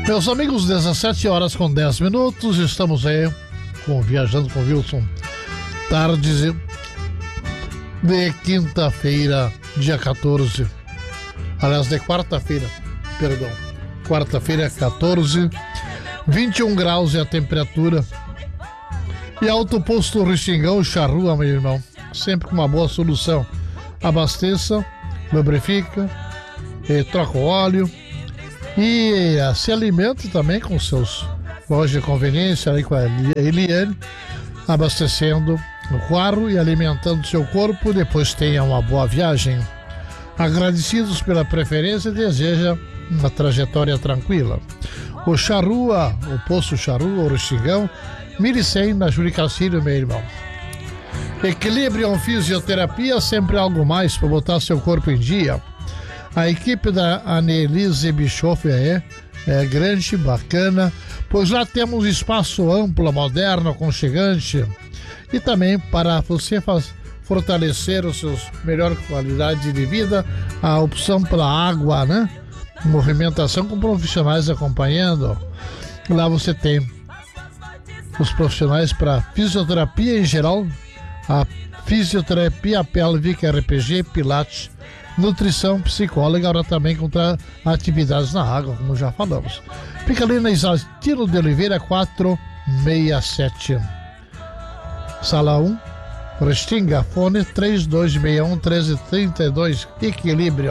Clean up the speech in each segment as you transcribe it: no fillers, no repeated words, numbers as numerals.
Meus amigos, 17 horas com 10 minutos, estamos aí Viajando com Wilson. Tardes de quinta-feira, dia 14. Aliás, de quarta-feira, perdão. Quarta-feira, 14, 21 graus é a temperatura. E Alto Posto Restingão, Charrua, meu irmão. Sempre com uma boa solução. Abasteça, lubrifica, troca o óleo. E se alimenta também com seus lojas de conveniência, aí com a Eliane, abastecendo o carro e alimentando seu corpo. Depois tenha uma boa viagem. Agradecidos pela preferência e deseja uma trajetória tranquila. O Charrua, o Posto Charrua, o Restingão, 1100 na Júlio Castilho, meu irmão. Equilibrium Fisioterapia, sempre algo mais para botar seu corpo em dia. A equipe da Annelise Bischoff é grande, bacana, pois lá temos espaço amplo, moderno, aconchegante e também para você fortalecer a sua melhor qualidade de vida, a opção pela água, né? Movimentação com profissionais acompanhando. Lá você tem os profissionais para fisioterapia em geral, a fisioterapia pélvica, RPG, pilates, nutrição, psicóloga, agora também contra atividades na água, como já falamos. Fica ali na Exaltino de Oliveira 467. Sala 1, Restinga, fone 3261-1332, Equilibrium.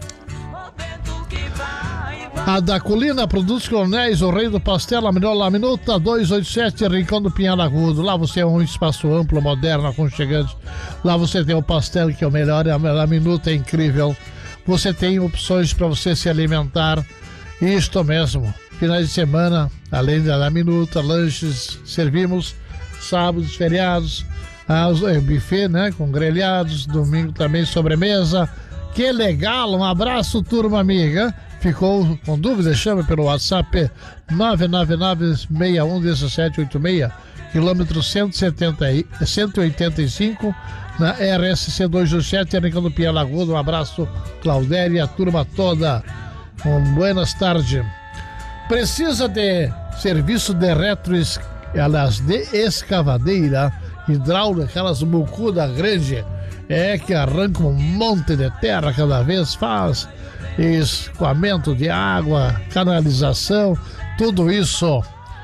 A da Colina, Produtos Coronéis, o Rei do Pastel, a melhor laminuta, 287, Rincão do Pinhal Agudo. Lá você é um espaço amplo, moderno, aconchegante. Lá você tem o pastel que é o melhor, a laminuta é incrível. Você tem opções para você se alimentar. Isto mesmo, finais de semana, além da laminuta, lanches, servimos sábados, feriados, buffet, né, com grelhados, domingo também sobremesa. Que legal, um abraço, turma amiga. Ficou com dúvida? Chame pelo WhatsApp 999-611786, quilômetro 185, na RSC 227, Rincão do Pinhal Agudo. Um abraço, Claudéria e a turma toda. Buenas tardes. Precisa de serviço de de escavadeira hidráulica, aquelas bucudas grandes, que arranca um monte de terra cada vez, faz escoamento de água, canalização, tudo isso.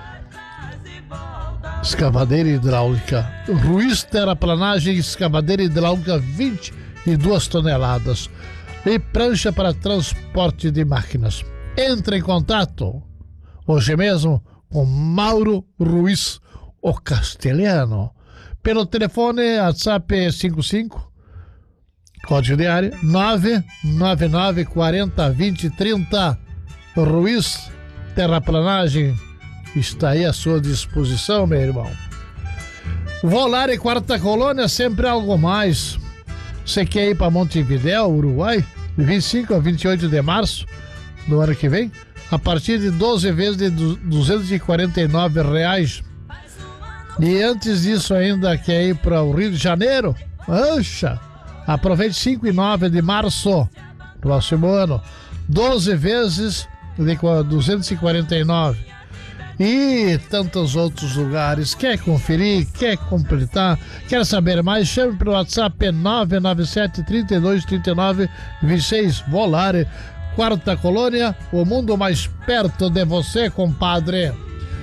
Escavadeira hidráulica Ruiz Terraplanagem, escavadeira hidráulica 22 toneladas e prancha para transporte de máquinas. Entre em contato hoje mesmo com Mauro Ruiz, o castelhano, pelo telefone WhatsApp 55 código de área 999 40 20 30. Ruiz Terraplanagem está aí à sua disposição, meu irmão. Volare Quarta Colônia, sempre algo mais. Você quer ir para Montevidéu, Uruguai, de 25 a 28 de março do ano que vem, a partir de 12 vezes de R$249. E antes disso ainda quer ir para o Rio de Janeiro? Ancha! Aproveite 5 e 9 de março, próximo ano, 12 vezes de 249. E tantos outros lugares. Quer conferir, quer completar, quer saber mais? Chame pelo WhatsApp 997 32 39 26. Volare Quarta Colônia, o mundo mais perto de você, compadre.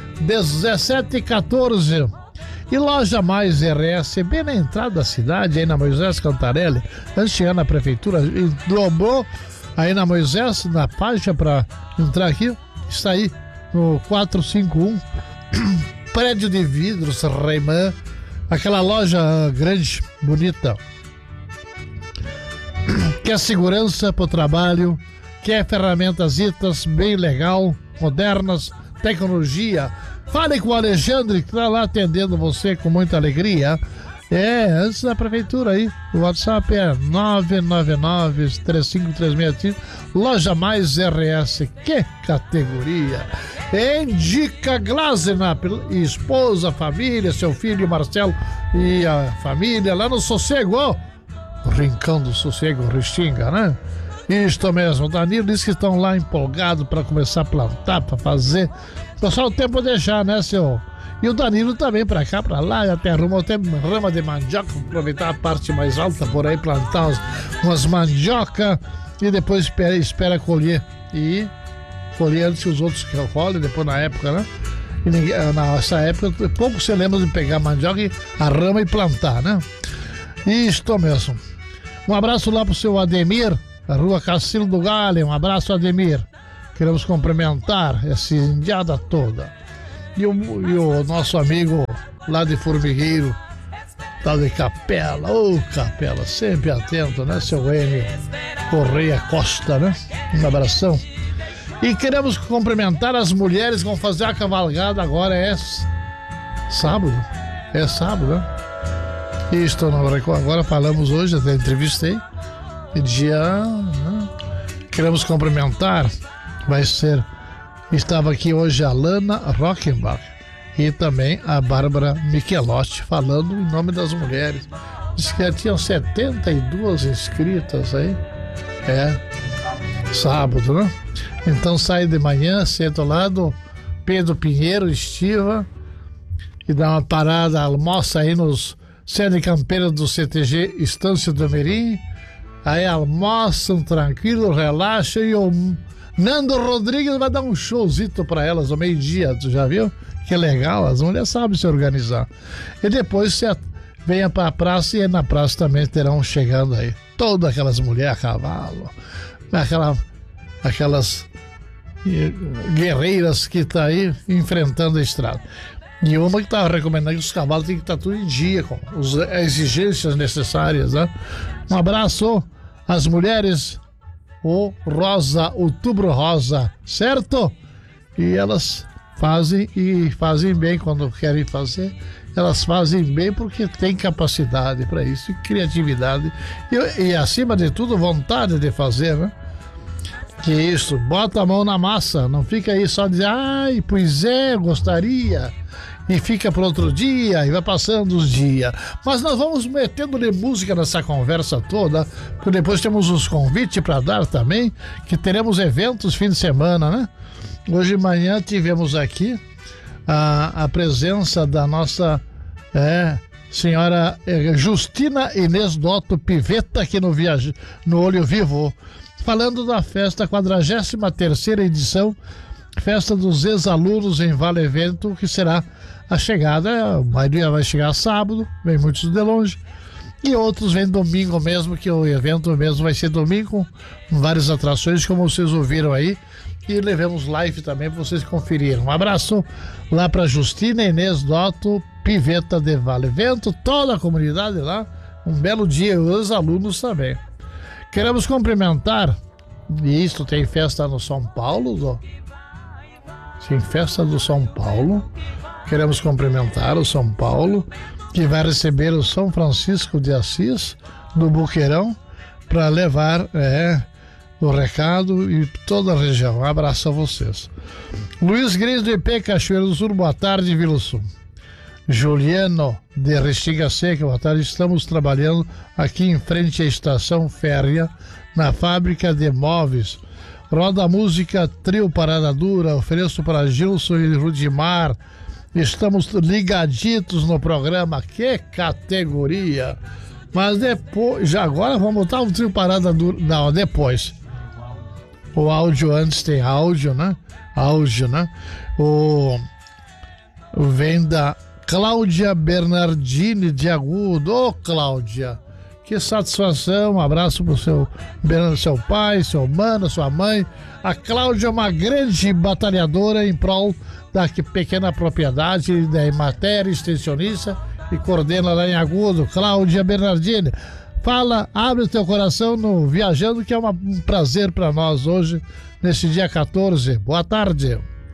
1714. E Loja Mais RS, bem na entrada da cidade, aí na Moisés Cantarelli. Antes de chegar na prefeitura, dobrou aí na Moisés, na faixa para entrar aqui, está aí no 451. Prédio de vidros, Reiman, aquela loja grande, bonita. Quer segurança para o trabalho, quer ferramentas itas, bem legal, modernas, tecnologia. Fale com o Alexandre, que está lá atendendo você com muita alegria. Antes da prefeitura aí. O WhatsApp é 999-3536. Loja Mais RS. Que categoria! Indica Glazena, esposa, família, seu filho Marcelo e a família lá no Sossego, ó. Rincão do Sossego, Restinga, né? Isto mesmo, o Danilo disse que estão lá empolgados para começar a plantar, para fazer. Só o tempo deixar, né, senhor? E o Danilo também para cá, para lá, até arrumou até rama de mandioca, aproveitar a parte mais alta por aí, plantar umas mandioca e depois espera colher. E colher antes que os outros colhem, depois na época, né? E nessa época, pouco se lembra de pegar mandioca, a rama e plantar, né? Isto mesmo. Um abraço lá pro seu Ademir, a rua Cacildo do Galho. Um abraço, Ademir. Queremos cumprimentar essa indiada toda. E o nosso amigo lá de Formigueiro, tal de Capela. Capela, sempre atento, né, seu Enio Correia Costa, né? Um abração. E queremos cumprimentar as mulheres que vão fazer a cavalgada agora. É sábado, né? Isto não recordo. Agora falamos hoje, até entrevistei. E queremos cumprimentar. Vai ser. Estava aqui hoje a Lana Rockenbach e também a Bárbara Michelotti falando em nome das mulheres. Diz que já tinham 72 inscritas aí. Sábado, né? Então sai de manhã, senta lá do Pedro Pinheiro, estiva, e dá uma parada, almoça aí nos sede campeira do CTG Estância do Mirim. Aí almoçam tranquilo, relaxam e o Nando Rodrigues vai dar um showzito pra elas ao meio-dia, tu já viu? Que legal, as mulheres sabem se organizar. E depois você venha pra praça e na praça também terão chegando aí todas aquelas mulheres a cavalo, aquelas guerreiras que tá aí enfrentando a estrada. E uma que estava recomendando que os cavalos têm que estar tudo em dia, com as exigências necessárias, né? Um abraço às mulheres, o Outubro Rosa, certo? E elas fazem bem quando querem fazer. Elas fazem bem porque têm capacidade para isso, criatividade e acima de tudo, vontade de fazer, né? Que isso, bota a mão na massa, não fica aí só dizer, ai, pois é, gostaria, e fica para outro dia, e vai passando os dias. Mas nós vamos metendo-lhe música nessa conversa toda, porque depois temos os convites para dar também, que teremos eventos fim de semana, né? Hoje de manhã tivemos aqui a presença da nossa senhora Justina Inês Dotto Pivetta, aqui no Olho Vivo, falando da festa, 43ª edição, festa dos ex-alunos em Vale Vento, que será a chegada, a maioria vai chegar sábado, vem muitos de longe, e outros vêm domingo mesmo, que o evento mesmo vai ser domingo, com várias atrações, como vocês ouviram aí, e levamos live também para vocês conferirem. Um abraço lá para Justina Inês Dotto Pivetta de Vale Vento, toda a comunidade lá, um belo dia, e os alunos também. Queremos cumprimentar, e isto tem festa no São Paulo, tem festa do São Paulo, queremos cumprimentar o São Paulo, que vai receber o São Francisco de Assis, do Boqueirão, para levar o recado e toda a região. Um abraço a vocês. Luiz Gris do IP, Cachoeiro do Sul, boa tarde, Vila Sul. Juliano de Restinga Seca, boa tarde. Estamos trabalhando aqui em frente à estação férrea, na fábrica de móveis. Roda a música Trio Parada Dura, ofereço para Gilson e Rudimar. Estamos ligaditos no programa, que categoria! Mas depois, já agora vamos botar o Trio Parada Dura. Não, depois. O áudio antes tem áudio, né? Vem da Cláudia Bernardini de Agudo. Ô, Cláudia, que satisfação. Um abraço pro seu pai, seu mano, sua mãe. A Cláudia é uma grande batalhadora em prol da pequena propriedade, da matéria extensionista, e coordena lá em Agudo. Cláudia Bernardini, fala, abre o teu coração no Viajando, que é um prazer para nós hoje, nesse dia 14. Boa tarde.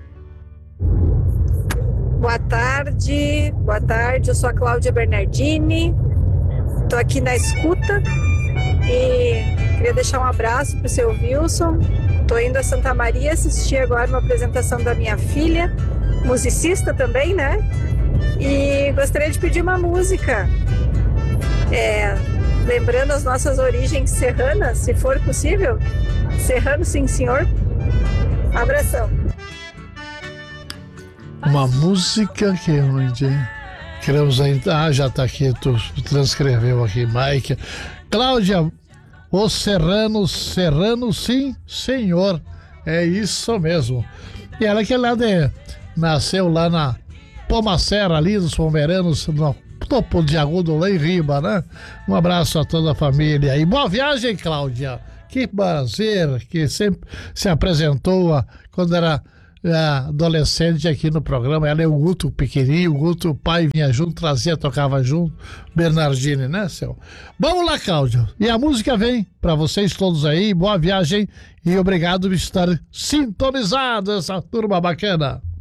Boa tarde, eu sou a Cláudia Bernardini, estou aqui na escuta e queria deixar um abraço para o seu Wilson. Estou indo a Santa Maria assistir agora uma apresentação da minha filha, musicista também, né? E gostaria de pedir uma música, lembrando as nossas origens serranas, se for possível, Serrano, sim, senhor. Abração. Uma música que onde queremos ainda. Ah, já tá aqui, tu transcreveu aqui, Mike. Cláudia, o Serrano, sim, senhor. É isso mesmo. E ela que nasceu lá na Pomacera, ali dos Pomeranos, no topo de Agudo, lá em Riba, né? Um abraço a toda a família. E boa viagem, Cláudia. Que prazer que sempre se apresentou quando era adolescente aqui no programa. Ela é o Guto pequenininho, o Guto, o pai vinha junto, trazia, tocava junto. Bernardini, né, seu? Vamos lá, Cláudio. E a música vem para vocês todos aí. Boa viagem e obrigado por estar sintonizados, essa turma bacana.